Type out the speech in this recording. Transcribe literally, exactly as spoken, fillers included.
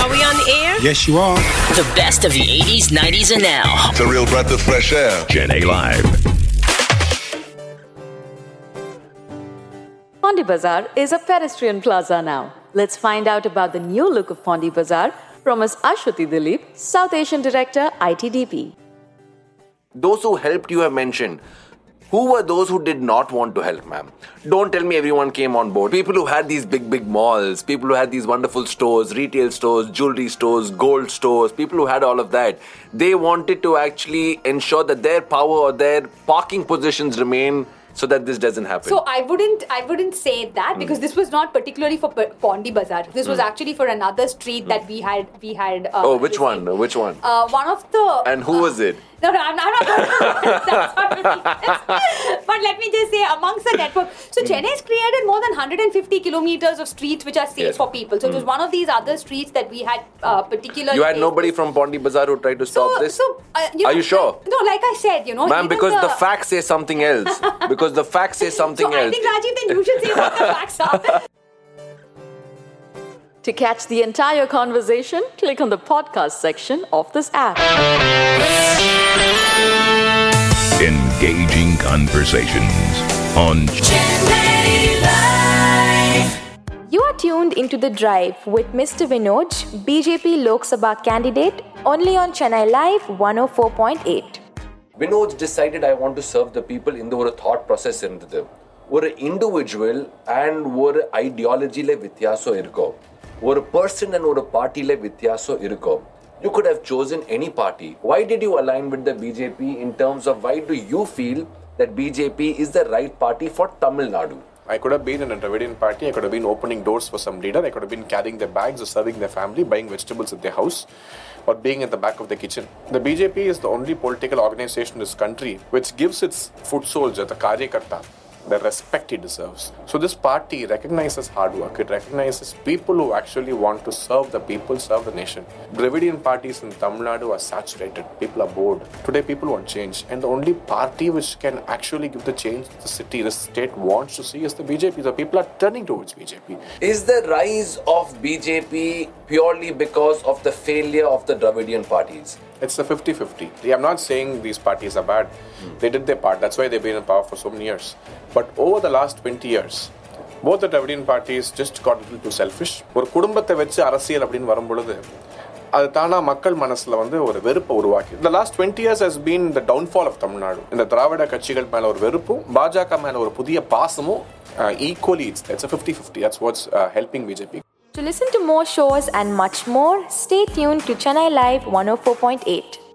Are we on the air? Yes, you are. The best of the eighties, nineties, and now. It's a real breath of fresh air. Chennai Live. Pondi Bazaar is a pedestrian plaza now. Let's find out about the new look of Pondi Bazaar from Miz Ashwati Dilip, South Asian Director, I T D P. Those who helped you have mentioned. Who were those who did not want to help, ma'am? Don't tell me everyone came on board. People who had these big, big malls, people who had these wonderful stores, retail stores, jewelry stores, gold stores, people who had all of that, they wanted to actually ensure that their power or their parking positions remain so that this doesn't happen. So I wouldn't I wouldn't say that mm. because this was not particularly for P- Pondi Bazaar. This mm. was actually for another street mm. that we had we had uh, Oh, which one? Same. Which one? Uh, one of the And who uh, was it? No, no, I'm, I'm not That's not really, but let me just say, amongst the network, so mm. Chennai has created more than one hundred fifty kilometers of streets which are safe yes. for people. So mm. it was one of these other streets that we had uh, particularly. You had nobody from Pondi Bazaar who tried to stop so, this? So, uh, you Are know, you sure? No, like I said, you know. Ma'am, because the, the facts say something else. Because the facts say something so else. I think, Rajiv, then you should say what the facts are. To catch the entire conversation, click on the podcast section of this app. Engaging conversations on Chennai Live. You are tuned into The Drive with Mister Vinod, B J P Lok Sabha candidate, only on Chennai Live one oh four point eight. Vinod decided I want to serve the people in the thought process irundhathu. ஒரு individual and ஒரு ஐடியாலஜியில் வித்தியாசம் இருக்கும். ஒரு person and ஒரு பார்ட்டியில் வித்தியாசம் இருக்கும். You could have chosen any party. Why did you align with the B J P in terms of why do you feel that B J P is the right party for Tamil Nadu? I could have been in a Dravidian party. I could have been opening doors for some leader. I could have been carrying their bags or serving their family, buying vegetables at their house, or being at the back of the kitchen. The B J P is the only political organization in this country which gives its foot soldier, the Karyakarta, the respect he deserves. So this party recognizes hard work. It recognizes people who actually want to serve the people, serve the nation. Dravidian parties in Tamil Nadu are saturated. People are bored. Today people want change. And the only party which can actually give the change that the city, the state wants to see is the B J P. The people are turning towards B J P. Is the rise of B J P purely because of the failure of the Dravidian parties? It's a fifty-fifty. I'm not saying these parties are bad. Mm. They did their part. That's why they've been in power for so many years. But over the last twenty years, both the Dravidian parties just got a little too selfish. ஒரு குடும்பத்தை வச்சு அரசியல் அப்படின்னு வரும்பொழுது அது தானா மக்கள் மனசுல வந்து ஒரு வெறுப்பை உருவாக்கி. The last twenty years has been the downfall of Tamil Nadu. இந்த திராவிட கட்சிகள் மேல ஒரு வெறுப்பும் பாஜக மேல ஒரு புதிய பாசமும் equally it's, it's a fifty-fifty. That's what's uh, helping B J P. To listen to more shows and much more, stay tuned to Chennai Live one oh four point eight.